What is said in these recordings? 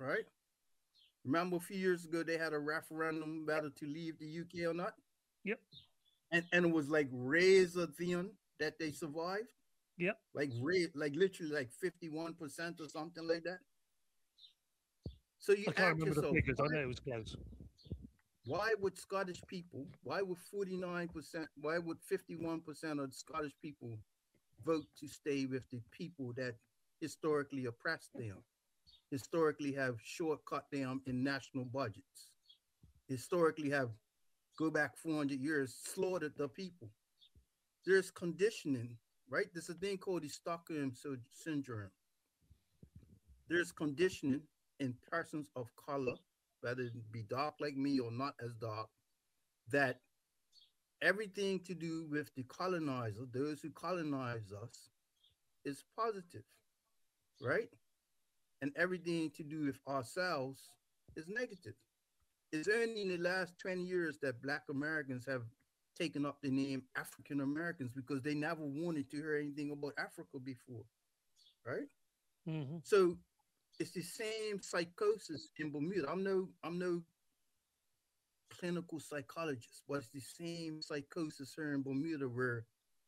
right? Remember a few years ago they had a referendum whether to leave the UK or not, Yep. and it was like razor thin that they survived, Yep. like literally like 51% or something like that. So you I can't ask remember the yourself, figures. I know it was close. why would Scottish people, why would 49%, why would 51% of Scottish people vote to stay with the people that historically oppressed them, historically have shortcut them in national budgets, historically have, go back 400 years, slaughtered the people? There's conditioning, right? There's a thing called the Stockholm syndrome. There's conditioning in persons of color, whether it be dark like me or not as dark, that everything to do with the colonizer, those who colonize us, is positive, right? And everything to do with ourselves is negative. It's only in the last 20 years that Black Americans have taken up the name African Americans because they never wanted to hear anything about Africa before, right? Mm-hmm. So it's the same psychosis in Bermuda. I'm no clinical psychologist, but it's the same psychosis here in Bermuda where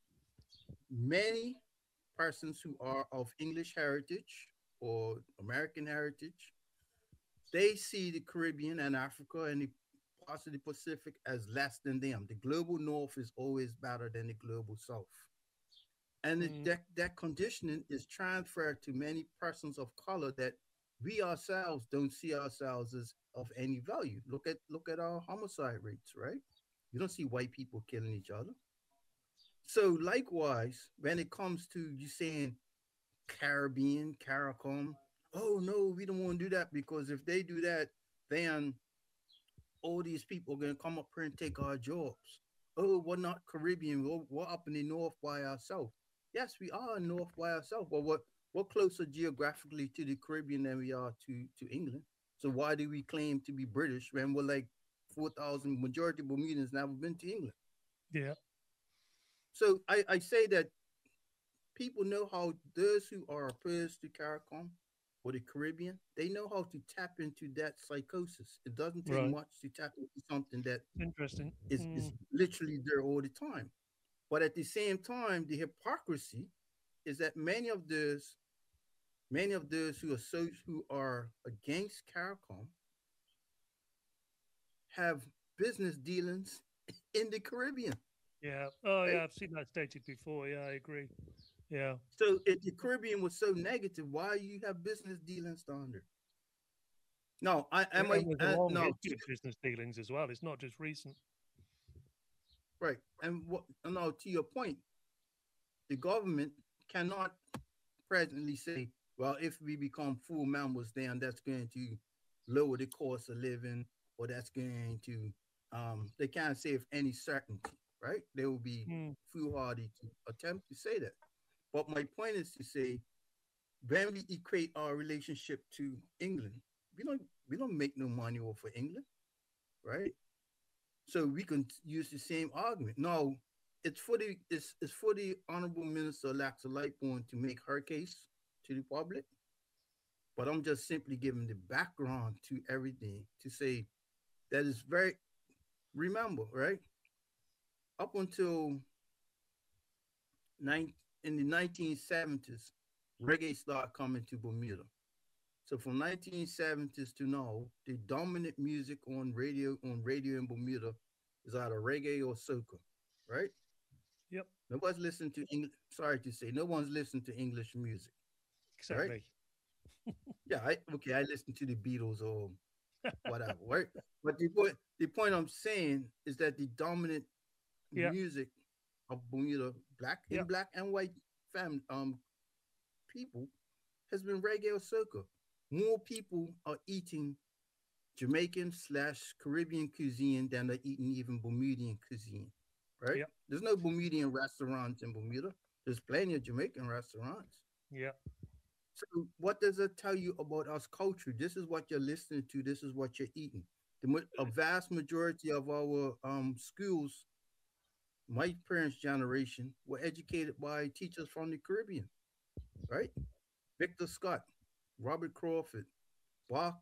many persons who are of English heritage or American heritage, they see the Caribbean and Africa and the parts of the Pacific as less than them. The global north is always better than the global south. And that conditioning is transferred to many persons of color that we ourselves don't see ourselves as of any value. Look at our homicide rates, right? You don't see white people killing each other. So likewise, when it comes to you saying Caribbean, CARICOM, oh no, we don't want to do that because if they do that, then all these people are going to come up here and take our jobs. Oh, we're not Caribbean. We're up in the north by ourselves. Yes, we are north by ourselves, but we're closer geographically to the Caribbean than we are to England. So why do we claim to be British when we're like 4,000, majority of Bermudans never been to England? Yeah. So I say that people know how those who are opposed to CARICOM or the Caribbean, they know how to tap into that psychosis. It doesn't take Right. much to tap into something that Interesting. is literally there all the time. But at the same time, the hypocrisy is that many of those who are against CARICOM have business dealings in the Caribbean, Yeah. Oh, right? yeah. I've seen that stated before. Yeah, I agree. Yeah. So if the Caribbean was so negative, why you have business dealings down there? No, I am I And there's a long no history of business dealings as well. It's not just recent. right. And what no to your point, the government cannot presently say, well, if we become full members, then that's going to lower the cost of living, or that's going to they can't say with any certainty, right? They will be Mm. foolhardy to attempt to say that. But my point is to say, when we equate our relationship to England, we don't make no money off of England, right? So we can use the same argument. No, it's for the Honorable Minister Alexa Lightbourne to make her case to the public, but I'm just simply giving the background to everything to say that is very, remember, right? Up until nine in the 1970s, reggae started coming to Bermuda. So from 1970s to now, the dominant music on radio in Bermuda is either reggae or soca, right? Yep. Nobody's listening to English. Sorry to say, no one's listening to English music, Except right? me. Yeah, I listen to the Beatles or whatever, right? But the point I'm saying is that the dominant Yeah. music of Bermuda, Yeah. black and white fam people, has been reggae or soca. More people are eating Jamaican slash Caribbean cuisine than they're eating even Bermudian cuisine, right? Yeah. There's no Bermudian restaurants in Bermuda. There's plenty of Jamaican restaurants. Yeah. So what does it tell you about us culture? This is what you're listening to. This is what you're eating. A vast majority of our schools, my parents' generation, were educated by teachers from the Caribbean, right? Victor Scott, Robert Crawford, Bach